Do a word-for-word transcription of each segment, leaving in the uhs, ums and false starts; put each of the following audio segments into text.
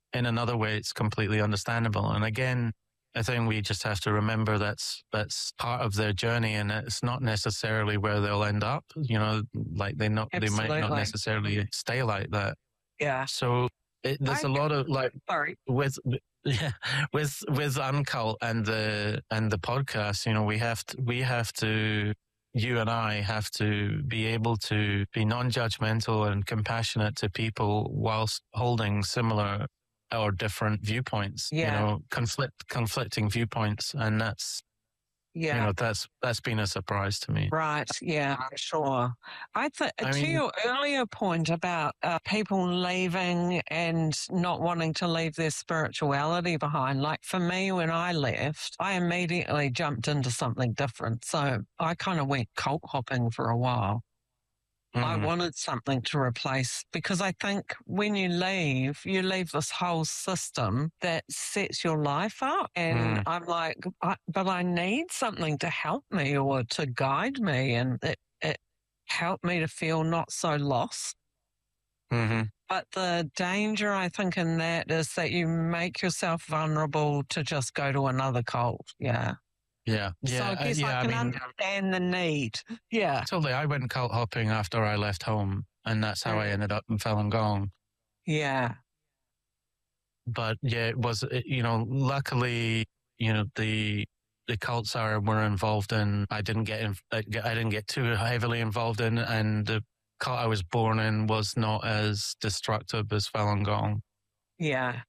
in another way, it's completely understandable. And again, I think we just have to remember that's that's part of their journey, and it's not necessarily where they'll end up. You know, like they not Absolutely. they might not necessarily stay like that. Yeah. So it, there's I, a lot of like sorry. with yeah with with Uncult and the and the podcast. You know, we have to we have to. You and I have to be able to be non-judgmental and compassionate to people whilst holding similar or different viewpoints, Yeah. you know, conflict, conflicting viewpoints. And that's, Yeah. you know, that's, that's been a surprise to me. Right. Yeah, sure. I think I to mean- your earlier point about uh, people leaving and not wanting to leave their spirituality behind, like for me, when I left, I immediately jumped into something different. So I kind of went cult hopping for a while. I Mhm. wanted something to replace, because I think when you leave, you leave this whole system that sets your life up. And Mm. I'm like, I, but I need something to help me or to guide me. And it, it helped me to feel not so lost. hmm But the danger, I think, in that is that you make yourself vulnerable to just go to another cult. Yeah. Yeah. so Yeah. I uh, guess yeah. I I can mean, understand the need. Yeah. totally. I went cult hopping after I left home, and that's how I Mm. ended up in Falun Gong. Yeah. But yeah, it was, it- you know, luckily, you know, the, the cults I were involved in, I didn't get, in, I I didn't get too heavily involved in, and the cult I was born in was not as destructive as Falun Gong. Yeah.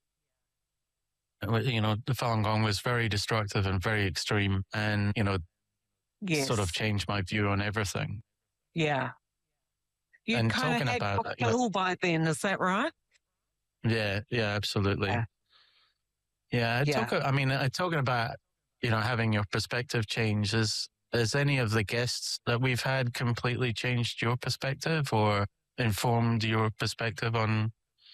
It wa- You know, the Falun Gong was very destructive and very extreme, and, you know, Yes. sort of changed my view on everything. Yeah. You And kind of talking had about your that, like- fill by then, is that right? Yeah, yeah, absolutely. Yeah. Yeah, I Yeah. talk, I mean, I talking about, you know, having your perspective change. Is, has any of the guests that we've had completely changed your perspective or informed your perspective on,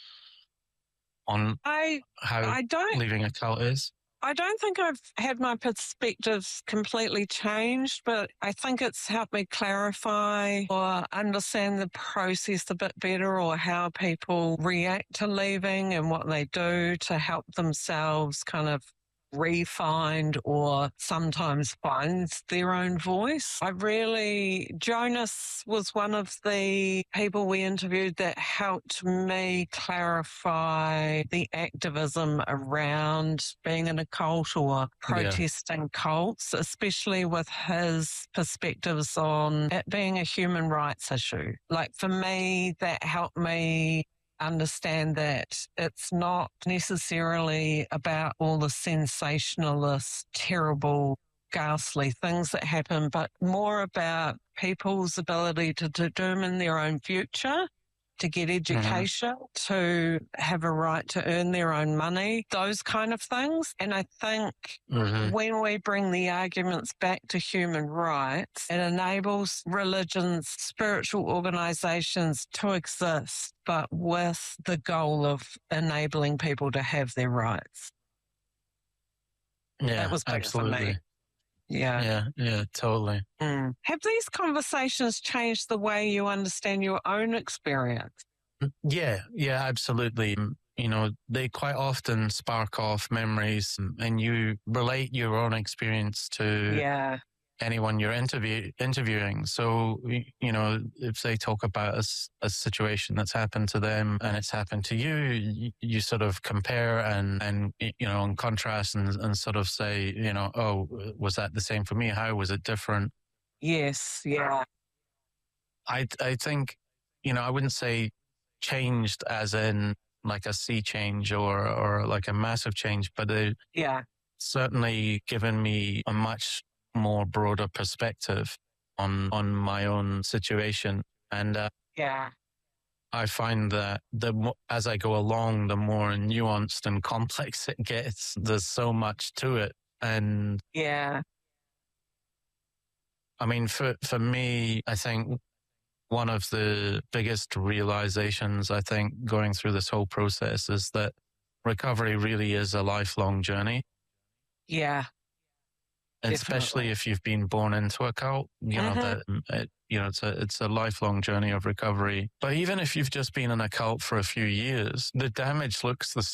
on I how I don't leaving a cult is? I don't think I've had my perspectives completely changed, but I think it's helped me clarify or understand the process a bit better, or how people react to leaving and what they do to help themselves kind of re-find or sometimes finds their own voice. I really, Jonas was one of the people we interviewed that helped me clarify the activism around being in a cult or protesting cults, especially with his perspectives on it being a human rights issue. Like for me, that helped me understand that it's not necessarily about all the sensationalist, terrible, ghastly things that happen, but more about people's ability to determine their own future, to get education, to have a right to earn their own money, those kind of things. And I think Mhm. when we bring the arguments back to human rights, it enables religions, spiritual organizations to exist, but with the goal of enabling people to have their rights. Yeah, That was big for absolutely. me. Yeah. Yeah, yeah, totally. Mm. Have these conversations changed the way you understand your own experience? Yeah, yeah, absolutely. Mm, You know, they quite often spark off memories, mm, and you relate your own experience to Yeah. anyone you're interview, interviewing. So, y- you know, if they talk about a, s- a situation that's happened to them and it's happened to you, you, you sort of compare and, and, y- you know, and contrast and, and sort of say, you know, oh, was that the same for me? How was it different? Yes. Yeah. I, I think, you know, I wouldn't say changed as in like a sea change or, or like a massive change, but it Yeah. certainly given me a much more broader perspective on, on my own situation. And, uh, Yeah. I find that the mo- as I go along, the more nuanced and complex it gets. There's so much to it. And Yeah. I mean, for, for me, I think one of the biggest realizations, I think, going through this whole process is that recovery really is a lifelong journey. Yeah. Especially Definitely. if you've been born into a cult, you know, Mhm. that, mm, it, you know, it's a, it's a lifelong journey of recovery. But even if you've just been in a cult for a few years, the damage looks the